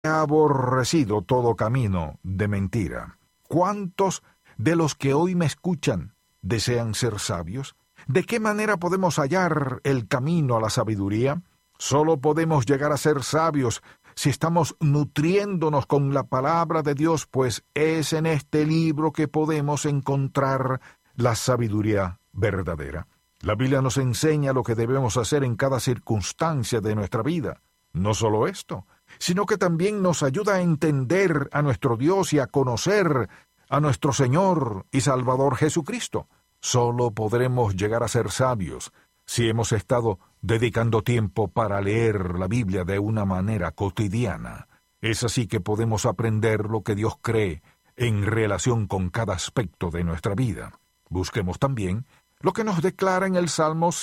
he aborrecido todo camino de mentira. ¿Cuántos de los que hoy me escuchan desean ser sabios? ¿De qué manera podemos hallar el camino a la sabiduría? Solo podemos llegar a ser sabios si estamos nutriéndonos con la palabra de Dios, pues es en este libro que podemos encontrar la sabiduría verdadera. La Biblia nos enseña lo que debemos hacer en cada circunstancia de nuestra vida. No solo esto, sino que también nos ayuda a entender a nuestro Dios y a conocer a nuestro Señor y Salvador Jesucristo. Solo podremos llegar a ser sabios si hemos estado dedicando tiempo para leer la Biblia de una manera cotidiana. Es así que podemos aprender lo que Dios cree en relación con cada aspecto de nuestra vida. Busquemos también lo que nos declara en el Salmo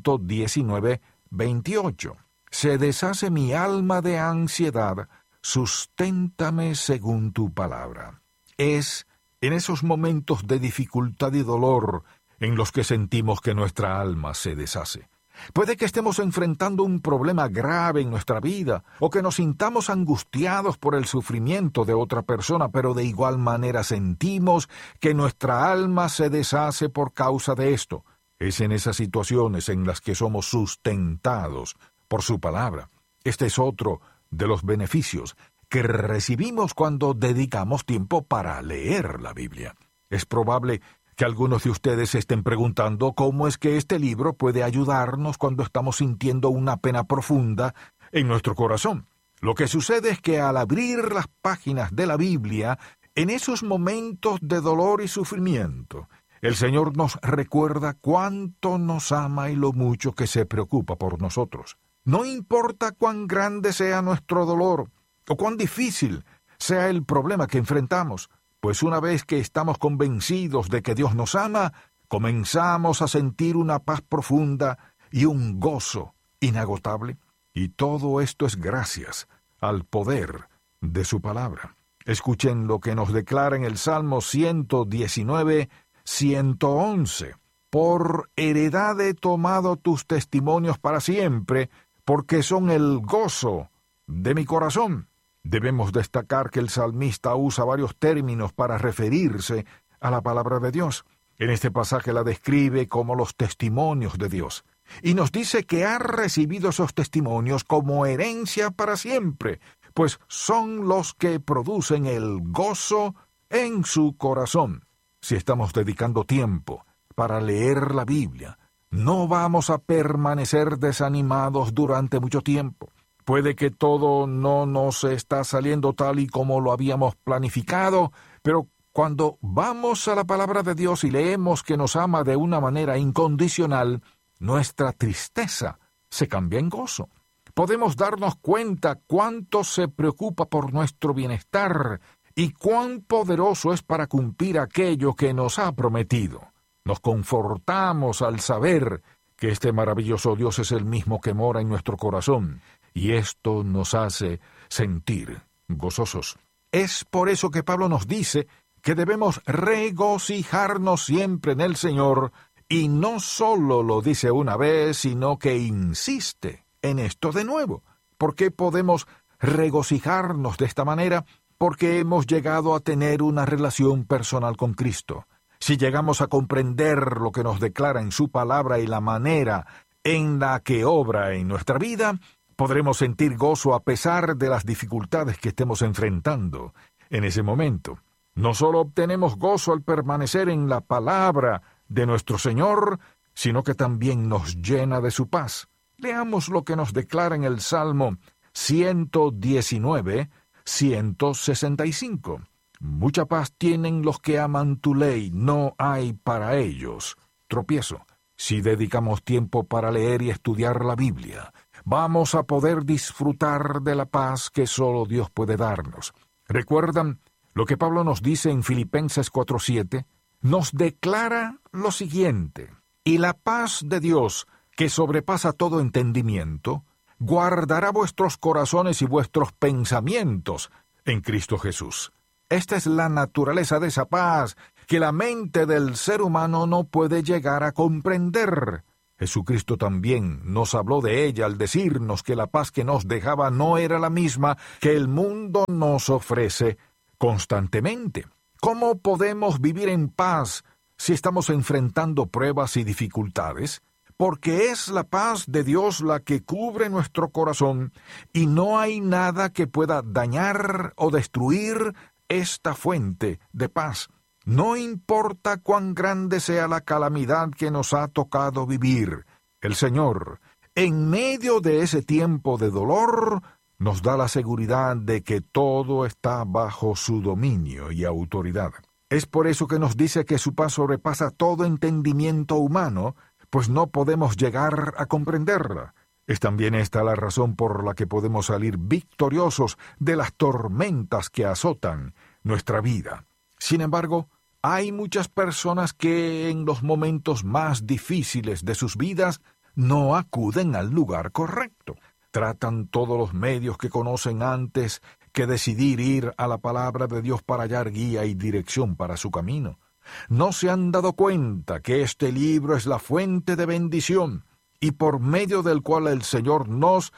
119, 28. Se deshace mi alma de ansiedad, susténtame según tu palabra. Es en esos momentos de dificultad y dolor en los que sentimos que nuestra alma se deshace. Puede que estemos enfrentando un problema grave en nuestra vida, o que nos sintamos angustiados por el sufrimiento de otra persona, pero de igual manera sentimos que nuestra alma se deshace por causa de esto. Es en esas situaciones en las que somos sustentados por su palabra. Este es otro de los beneficios que recibimos cuando dedicamos tiempo para leer la Biblia. Es probable que algunos de ustedes se estén preguntando cómo es que este libro puede ayudarnos cuando estamos sintiendo una pena profunda en nuestro corazón. Lo que sucede es que al abrir las páginas de la Biblia, en esos momentos de dolor y sufrimiento, el Señor nos recuerda cuánto nos ama y lo mucho que se preocupa por nosotros. No importa cuán grande sea nuestro dolor o cuán difícil sea el problema que enfrentamos, pues una vez que estamos convencidos de que Dios nos ama, comenzamos a sentir una paz profunda y un gozo inagotable. Y todo esto es gracias al poder de su palabra. Escuchen lo que nos declara en el Salmo 119, 111. Por heredad he tomado tus testimonios para siempre, porque son el gozo de mi corazón. Debemos destacar que el salmista usa varios términos para referirse a la palabra de Dios. En este pasaje la describe como los testimonios de Dios, y nos dice que ha recibido esos testimonios como herencia para siempre, pues son los que producen el gozo en su corazón. Si estamos dedicando tiempo para leer la Biblia, no vamos a permanecer desanimados durante mucho tiempo. Puede que todo no nos está saliendo tal y como lo habíamos planificado, pero cuando vamos a la palabra de Dios y leemos que nos ama de una manera incondicional, nuestra tristeza se cambia en gozo. Podemos darnos cuenta cuánto se preocupa por nuestro bienestar y cuán poderoso es para cumplir aquello que nos ha prometido. Nos confortamos al saber que este maravilloso Dios es el mismo que mora en nuestro corazón, y esto nos hace sentir gozosos. Es por eso que Pablo nos dice que debemos regocijarnos siempre en el Señor, y no solo lo dice una vez, sino que insiste en esto de nuevo. ¿Por qué podemos regocijarnos de esta manera? Porque hemos llegado a tener una relación personal con Cristo. Si llegamos a comprender lo que nos declara en su palabra y la manera en la que obra en nuestra vida, podremos sentir gozo a pesar de las dificultades que estemos enfrentando en ese momento. No solo obtenemos gozo al permanecer en la palabra de nuestro Señor, sino que también nos llena de su paz. Leamos lo que nos declara en el Salmo 119, 165. Mucha paz tienen los que aman tu ley, no hay para ellos tropiezo. Si dedicamos tiempo para leer y estudiar la Biblia, vamos a poder disfrutar de la paz que solo Dios puede darnos. ¿Recuerdan lo que Pablo nos dice en Filipenses 4:7? Nos declara lo siguiente: y la paz de Dios, que sobrepasa todo entendimiento, guardará vuestros corazones y vuestros pensamientos en Cristo Jesús. Esta es la naturaleza de esa paz que la mente del ser humano no puede llegar a comprender. Jesucristo también nos habló de ella al decirnos que la paz que nos dejaba no era la misma que el mundo nos ofrece constantemente. ¿Cómo podemos vivir en paz si estamos enfrentando pruebas y dificultades? Porque es la paz de Dios la que cubre nuestro corazón y no hay nada que pueda dañar o destruir esta fuente de paz. No importa cuán grande sea la calamidad que nos ha tocado vivir, el Señor, en medio de ese tiempo de dolor, nos da la seguridad de que todo está bajo su dominio y autoridad. Es por eso que nos dice que su paz sobrepasa todo entendimiento humano, pues no podemos llegar a comprenderla. Es también esta la razón por la que podemos salir victoriosos de las tormentas que azotan nuestra vida. Sin embargo, hay muchas personas que en los momentos más difíciles de sus vidas no acuden al lugar correcto. Tratan todos los medios que conocen antes que decidir ir a la palabra de Dios para hallar guía y dirección para su camino. No se han dado cuenta que este libro es la fuente de bendición y por medio del cual el Señor nos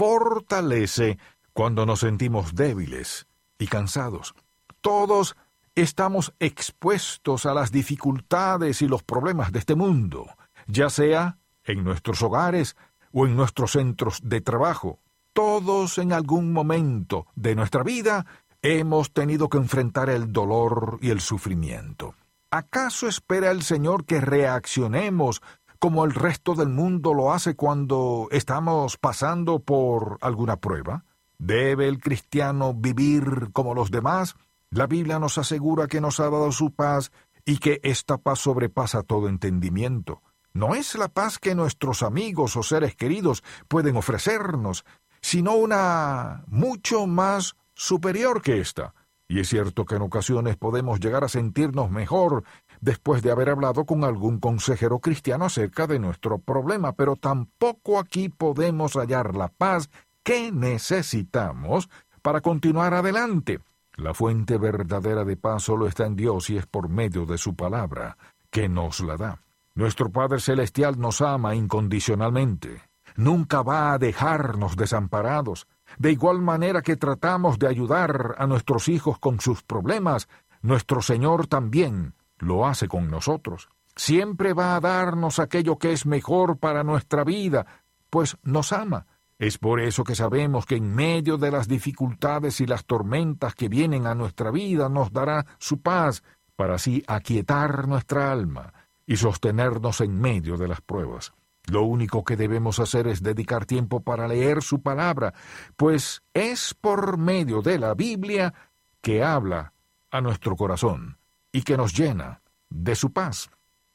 fortalece cuando nos sentimos débiles y cansados. Todos estamos expuestos a las dificultades y los problemas de este mundo, ya sea en nuestros hogares o en nuestros centros de trabajo. Todos en algún momento de nuestra vida hemos tenido que enfrentar el dolor y el sufrimiento. ¿Acaso espera el Señor que reaccionemos como el resto del mundo lo hace cuando estamos pasando por alguna prueba? ¿Debe el cristiano vivir como los demás? La Biblia nos asegura que nos ha dado su paz y que esta paz sobrepasa todo entendimiento. No es la paz que nuestros amigos o seres queridos pueden ofrecernos, sino una mucho más superior que esta. Y es cierto que en ocasiones podemos llegar a sentirnos mejor después de haber hablado con algún consejero cristiano acerca de nuestro problema, pero tampoco aquí podemos hallar la paz que necesitamos para continuar adelante. La fuente verdadera de paz solo está en Dios y es por medio de su palabra que nos la da. Nuestro Padre Celestial nos ama incondicionalmente. Nunca va a dejarnos desamparados. De igual manera que tratamos de ayudar a nuestros hijos con sus problemas, nuestro Señor también lo hace con nosotros. Siempre va a darnos aquello que es mejor para nuestra vida, pues nos ama. Es por eso que sabemos que en medio de las dificultades y las tormentas que vienen a nuestra vida nos dará su paz, para así aquietar nuestra alma y sostenernos en medio de las pruebas. Lo único que debemos hacer es dedicar tiempo para leer su palabra, pues es por medio de la Biblia que habla a nuestro corazón y que nos llena de su paz.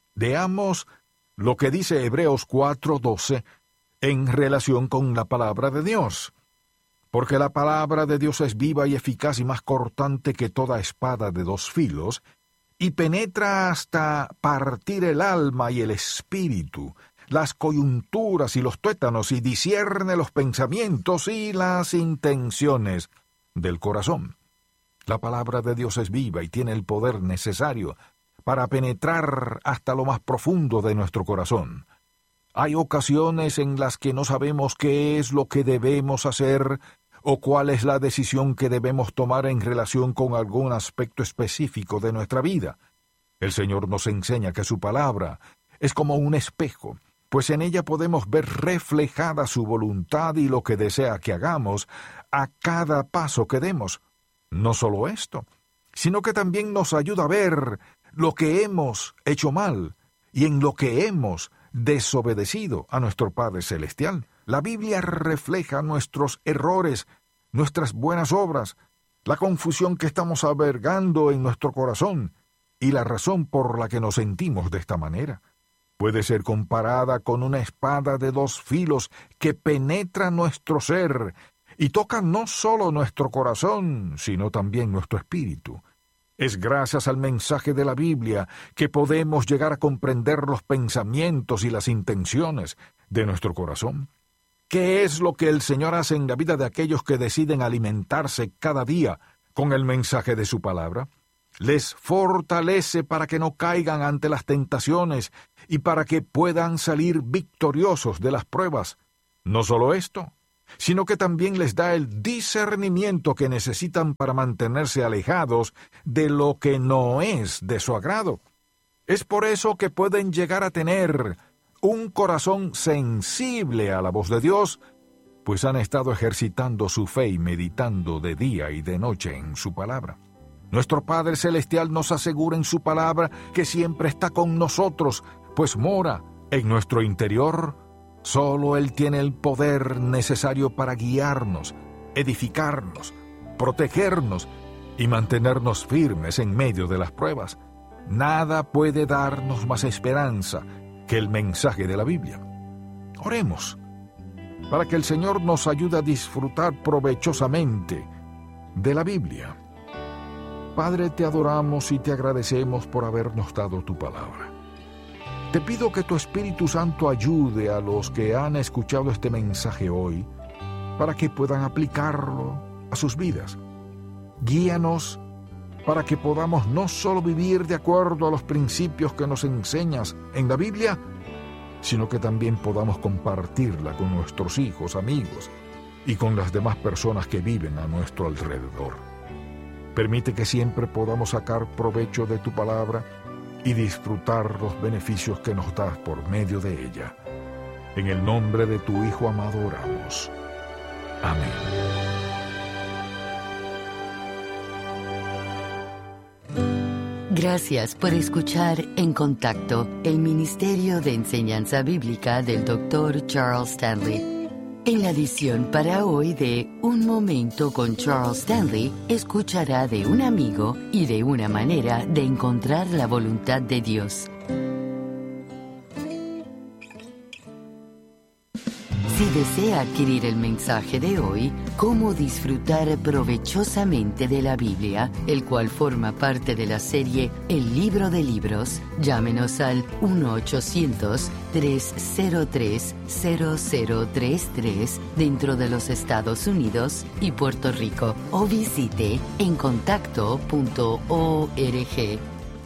Veamos lo que dice Hebreos 4:12 en relación con la palabra de Dios. Porque la palabra de Dios es viva y eficaz y más cortante que toda espada de dos filos, y penetra hasta partir el alma y el espíritu, las coyunturas y los tuétanos, y discierne los pensamientos y las intenciones del corazón. La palabra de Dios es viva y tiene el poder necesario para penetrar hasta lo más profundo de nuestro corazón. Hay ocasiones en las que no sabemos qué es lo que debemos hacer o cuál es la decisión que debemos tomar en relación con algún aspecto específico de nuestra vida. El Señor nos enseña que su palabra es como un espejo, pues en ella podemos ver reflejada su voluntad y lo que desea que hagamos a cada paso que demos. No solo esto, sino que también nos ayuda a ver lo que hemos hecho mal y en lo que hemos desobedecido a nuestro Padre Celestial. La Biblia refleja nuestros errores, nuestras buenas obras, la confusión que estamos albergando en nuestro corazón y la razón por la que nos sentimos de esta manera. Puede ser comparada con una espada de dos filos que penetra nuestro ser y toca no solo nuestro corazón, sino también nuestro espíritu. Es gracias al mensaje de la Biblia que podemos llegar a comprender los pensamientos y las intenciones de nuestro corazón. ¿Qué es lo que el Señor hace en la vida de aquellos que deciden alimentarse cada día con el mensaje de su palabra? les fortalece para que no caigan ante las tentaciones y para que puedan salir victoriosos de las pruebas. No solo esto, sino que también les da el discernimiento que necesitan para mantenerse alejados de lo que no es de su agrado. Es por eso que pueden llegar a tener un corazón sensible a la voz de Dios, pues han estado ejercitando su fe y meditando de día y de noche en su palabra. Nuestro Padre Celestial nos asegura en su palabra que siempre está con nosotros, pues mora en nuestro interior. Solo Él tiene el poder necesario para guiarnos, edificarnos, protegernos y mantenernos firmes en medio de las pruebas. Nada puede darnos más esperanza que el mensaje de la Biblia. Oremos para que el Señor nos ayude a disfrutar provechosamente de la Biblia. Padre, te adoramos y te agradecemos por habernos dado tu palabra. Te pido que tu Espíritu Santo ayude a los que han escuchado este mensaje hoy para que puedan aplicarlo a sus vidas. Guíanos para que podamos no solo vivir de acuerdo a los principios que nos enseñas en la Biblia, sino que también podamos compartirla con nuestros hijos, amigos y con las demás personas que viven a nuestro alrededor. Permite que siempre podamos sacar provecho de tu palabra y disfrutar los beneficios que nos das por medio de ella. En el nombre de tu Hijo amado oramos. Amén. Gracias por escuchar En Contacto, el Ministerio de Enseñanza Bíblica del Dr. Charles Stanley. En la edición para hoy de Un Momento con Charles Stanley, escuchará de un amigo y de una manera de encontrar la voluntad de Dios. Si desea adquirir el mensaje de hoy, Cómo disfrutar provechosamente de la Biblia, el cual forma parte de la serie El Libro de Libros, llámenos al 1-800-303-0033 dentro de los Estados Unidos y Puerto Rico o visite encontacto.org.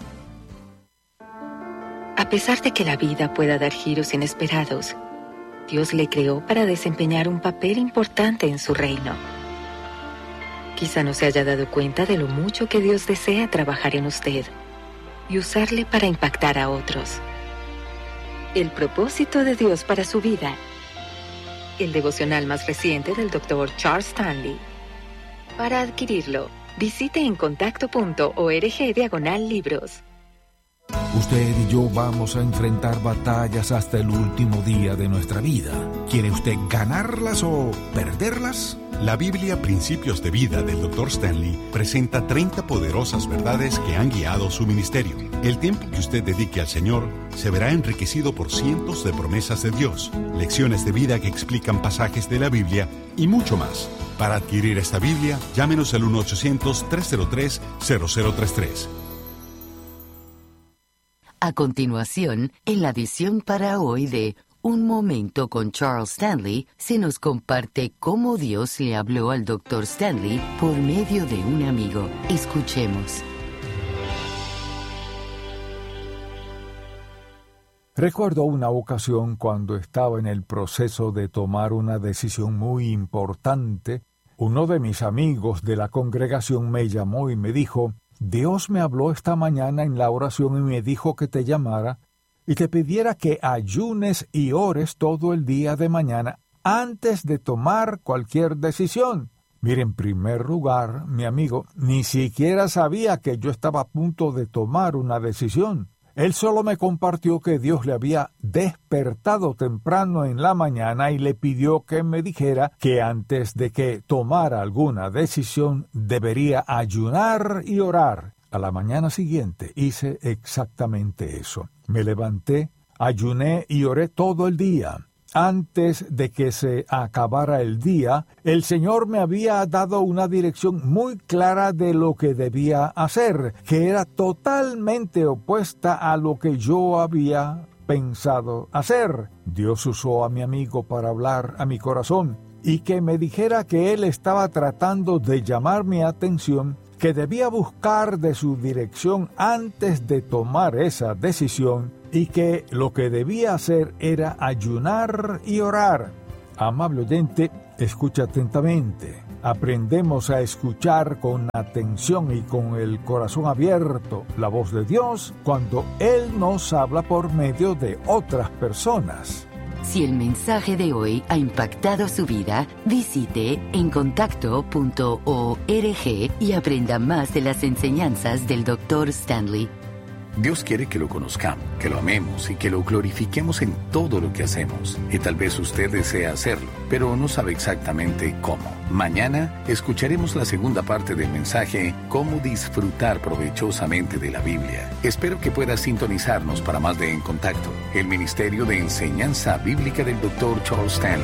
A pesar de que la vida pueda dar giros inesperados, Dios le creó para desempeñar un papel importante en su reino. Quizá no se haya dado cuenta de lo mucho que Dios desea trabajar en usted y usarle para impactar a otros. El propósito de Dios para su vida. El devocional más reciente del Dr. Charles Stanley. Para adquirirlo, visite encontacto.org/libros. Usted y yo vamos a enfrentar batallas hasta el último día de nuestra vida. ¿Quiere usted ganarlas o perderlas? La Biblia Principios de Vida del Dr. Stanley presenta 30 poderosas verdades que han guiado su ministerio. El tiempo que usted dedique al Señor se verá enriquecido por cientos de promesas de Dios, lecciones de vida que explican pasajes de la Biblia y mucho más. Para adquirir esta Biblia, llámenos al 1-800-303-0033. A continuación, en la edición para hoy de Un Momento con Charles Stanley, se nos comparte cómo Dios le habló al Dr. Stanley por medio de un amigo. Escuchemos. Recuerdo una ocasión cuando estaba en el proceso de tomar una decisión muy importante. Uno de mis amigos de la congregación me llamó y me dijo: Dios me habló esta mañana en la oración y me dijo que te llamara y te pidiera que ayunes y ores todo el día de mañana antes de tomar cualquier decisión. Mire, en primer lugar, mi amigo ni siquiera sabía que yo estaba a punto de tomar una decisión. Él solo me compartió que Dios le había despertado temprano en la mañana y le pidió que me dijera que antes de que tomara alguna decisión debería ayunar y orar. A la mañana siguiente hice exactamente eso. Me levanté, ayuné y oré todo el día. Antes de que se acabara el día, el Señor me había dado una dirección muy clara de lo que debía hacer, que era totalmente opuesta a lo que yo había pensado hacer. Dios usó a mi amigo para hablar a mi corazón y que me dijera que él estaba tratando de llamar mi atención, que debía buscar de su dirección antes de tomar esa decisión y que lo que debía hacer era ayunar y orar. Amable oyente, escucha atentamente. Aprendemos a escuchar con atención y con el corazón abierto la voz de Dios cuando Él nos habla por medio de otras personas. Si el mensaje de hoy ha impactado su vida, visite encontacto.org y aprenda más de las enseñanzas del Dr. Stanley. Dios quiere que lo conozcamos, que lo amemos y que lo glorifiquemos en todo lo que hacemos. Y tal vez usted desea hacerlo, pero no sabe exactamente cómo. Mañana escucharemos la segunda parte del mensaje, Cómo disfrutar provechosamente de la Biblia. Espero que pueda sintonizarnos para más de En Contacto, el Ministerio de Enseñanza Bíblica del Dr. Charles Stanley.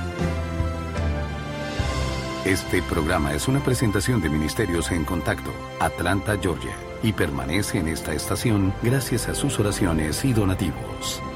Este programa es una presentación de Ministerios En Contacto, Atlanta, Georgia, y permanece en esta estación gracias a sus oraciones y donativos.